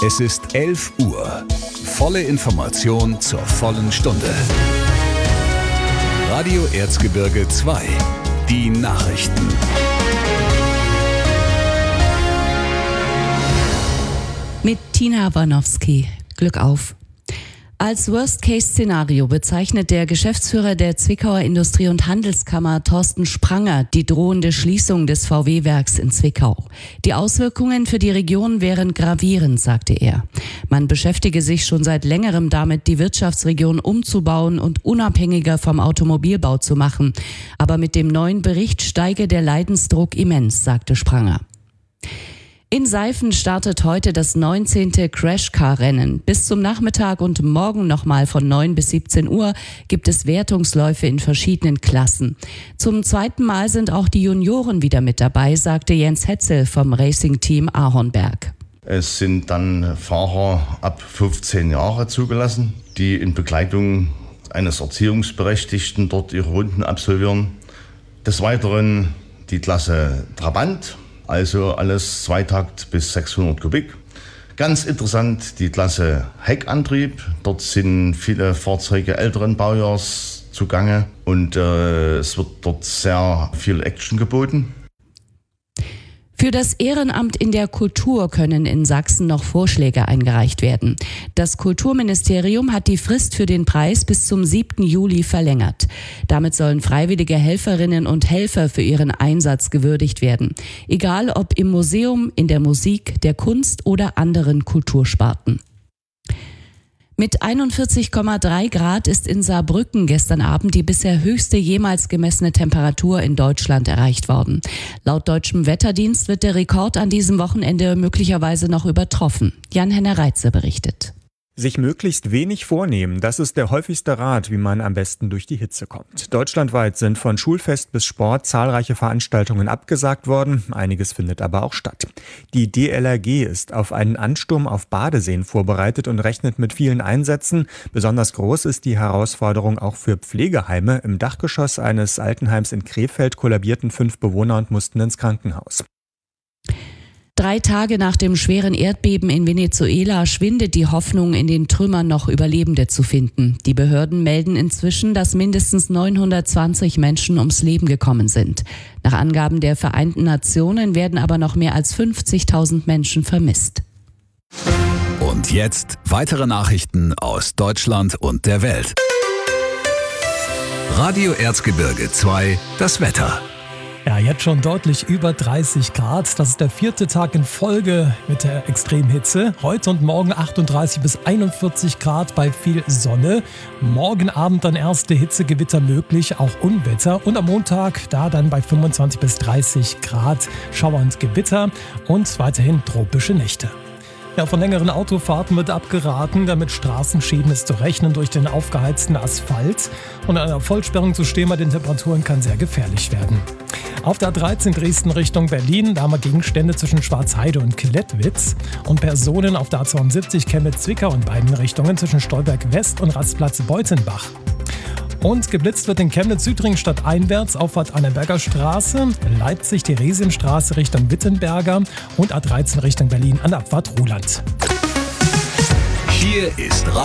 Es ist 11 Uhr. Volle Information zur vollen Stunde. Radio Erzgebirge 2. Die Nachrichten. Mit Tina Warnowski. Glück auf. Als Worst-Case-Szenario bezeichnet der Geschäftsführer der Zwickauer Industrie- und Handelskammer Thorsten Spranger die drohende Schließung des VW-Werks in Zwickau. Die Auswirkungen für die Region wären gravierend, sagte er. Man beschäftige sich schon seit längerem damit, die Wirtschaftsregion umzubauen und unabhängiger vom Automobilbau zu machen. Aber mit dem neuen Bericht steige der Leidensdruck immens, sagte Spranger. In Seifen startet heute das 19. Crashcar-Rennen. Bis zum Nachmittag und morgen nochmal von 9 bis 17 Uhr gibt es Wertungsläufe in verschiedenen Klassen. Zum zweiten Mal sind auch die Junioren wieder mit dabei, sagte Jens Hetzel vom Racing-Team Ahornberg. Es sind dann Fahrer ab 15 Jahre zugelassen, die in Begleitung eines Erziehungsberechtigten dort ihre Runden absolvieren. Des Weiteren die Klasse Trabant. Also alles Zweitakt bis 600 Kubik. Ganz interessant die Klasse Heckantrieb. Dort sind viele Fahrzeuge älteren Baujahrs zugange und es wird dort sehr viel Action geboten. Für das Ehrenamt in der Kultur können in Sachsen noch Vorschläge eingereicht werden. Das Kulturministerium hat die Frist für den Preis bis zum 7. Juli verlängert. Damit sollen freiwillige Helferinnen und Helfer für ihren Einsatz gewürdigt werden. Egal ob im Museum, in der Musik, der Kunst oder anderen Kultursparten. Mit 41,3 Grad ist in Saarbrücken gestern Abend die bisher höchste jemals gemessene Temperatur in Deutschland erreicht worden. Laut deutschem Wetterdienst wird der Rekord an diesem Wochenende möglicherweise noch übertroffen. Jan-Henner Reitze berichtet. Sich möglichst wenig vornehmen, das ist der häufigste Rat, wie man am besten durch die Hitze kommt. Deutschlandweit sind von Schulfest bis Sport zahlreiche Veranstaltungen abgesagt worden, einiges findet aber auch statt. Die DLRG ist auf einen Ansturm auf Badeseen vorbereitet und rechnet mit vielen Einsätzen. Besonders groß ist die Herausforderung auch für Pflegeheime. Im Dachgeschoss eines Altenheims in Krefeld kollabierten 5 Bewohner und mussten ins Krankenhaus. 3 Tage nach dem schweren Erdbeben in Venezuela schwindet die Hoffnung, in den Trümmern noch Überlebende zu finden. Die Behörden melden inzwischen, dass mindestens 920 Menschen ums Leben gekommen sind. Nach Angaben der Vereinten Nationen werden aber noch mehr als 50.000 Menschen vermisst. Und jetzt weitere Nachrichten aus Deutschland und der Welt. Radio Erzgebirge 2, das Wetter. Ja, jetzt schon deutlich über 30 Grad. Das ist der 4. Tag in Folge mit der Extremhitze. Heute und morgen 38 bis 41 Grad bei viel Sonne. Morgen Abend dann erste Hitzegewitter möglich, auch Unwetter. Und am Montag da dann bei 25 bis 30 Grad schauernd Gewitter und weiterhin tropische Nächte. Ja, von längeren Autofahrten wird abgeraten, da mit Straßenschäden ist zu rechnen durch den aufgeheizten Asphalt. Und an einer Vollsperrung zu stehen bei den Temperaturen kann sehr gefährlich werden. Auf der A13 Dresden Richtung Berlin, da haben wir Gegenstände zwischen Schwarzheide und Klettwitz. Und Personen auf der A72 Chemnitz-Zwickau in beiden Richtungen zwischen Stolberg West und Rastplatz Beutenbach. Und geblitzt wird in Chemnitz-Südring stadteinwärts Auffahrt Anneberger Straße, Leipzig-Theresienstraße Richtung Wittenberger und A13 Richtung Berlin an Abfahrt Ruhland. Hier ist